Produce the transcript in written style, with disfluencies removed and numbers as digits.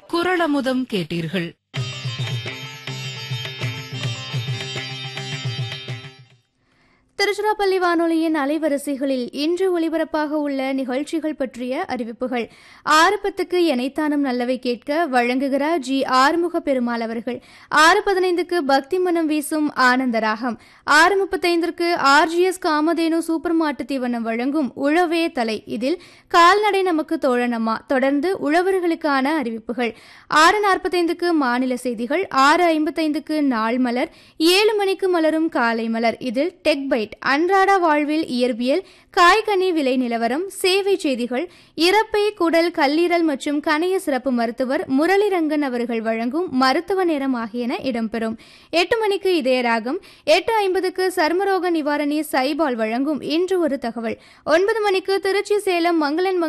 குறளமுதம் கேட்டீர்கள். திருச்சிராப்பள்ளி வானொலியின் அலைவரிசைகளில் இன்று ஒலிபரப்பாக உள்ள நிகழ்ச்சிகள் பற்றிய அறிவிப்புகள். 6:10க்கு எனைத்தானும் நல்லவை கேட்க வழங்குகிறார் ஜி ஆறுமுக பெருமாள் அவர்கள். 6:15க்கு பக்தி மனம் வீசும் ஆனந்தராகம். 6:35க்கு ஆர்ஜிஎஸ் காமதேனு சூப்பர் மாட்டு தீவனம் வழங்கும் உழவே தலை. இதில் கால்நடை நமக்கு தோழனம்மா. தொடர்ந்து உழவர்களுக்கான அறிவிப்புகள். 6:45க்கு மாநில செய்திகள். 6:55க்கு நாள் மலர். 7 மணிக்கு மலரும் காலை மலர். இதில் டெக் பைட், அன்றாட வாழ்வில் இயற்பியல், காய்கனி விலை நிலவரம், சேவை செய்திகள், இறப்பை, குடல், கல்லீரல் மற்றும் கணைய சிறப்பு மருத்துவர் முரளிரங்கன் அவர்கள் வழங்கும் மருத்துவ நேரம் ஆகியன இடம்பெறும். 8 மணிக்கு இதயராகம். 8:50க்கு சர்மரோக நிவாரணி சைபால் வழங்கும் இன்று ஒரு தகவல். 9 மணிக்கு திருச்சி சேலம் மங்களன்